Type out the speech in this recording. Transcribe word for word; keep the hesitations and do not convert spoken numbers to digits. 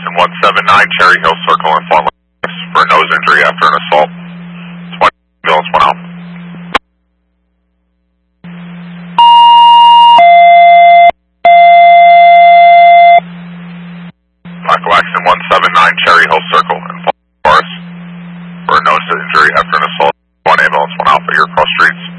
Waxon one seven nine Cherry Hill Circle in Fort Lewis for a nose injury after an assault. twenty ambulance went out. Black Waxon one seven nine Cherry Hill Circle in Fort Lewis for a nose injury after an assault. One ambulance went out for your cross streets.